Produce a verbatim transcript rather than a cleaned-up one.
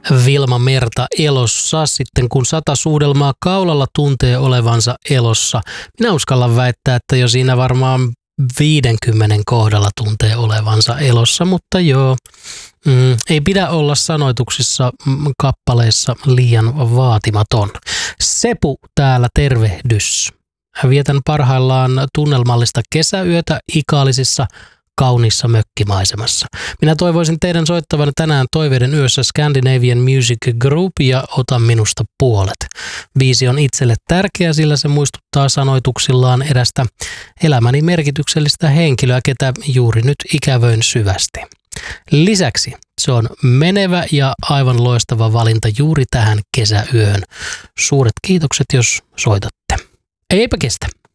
Vilma Merta elossa sitten, kun sata suudelmaa kaulalla tuntee olevansa elossa. Minä uskallan väittää, että jo siinä varmaan viidenkymmenen kohdalla tuntee olevansa elossa, mutta joo, mm, ei pidä olla sanoituksissa mm, kappaleissa liian vaatimaton. Sepu täällä, tervehdys. Vietän parhaillaan tunnelmallista kesäyötä Ikaalisissa kauniissa mökkimaisemassa. Minä toivoisin teidän soittavan tänään Toiveiden yössä Scandinavian Music Group ja Ota minusta puolet. Biisi on itselle tärkeä, sillä se muistuttaa sanoituksillaan erästä elämäni merkityksellistä henkilöä, ketä juuri nyt ikävöin syvästi. Lisäksi se on menevä ja aivan loistava valinta juuri tähän kesäyöhön. Suuret kiitokset, jos soitatte. Eipä kestä.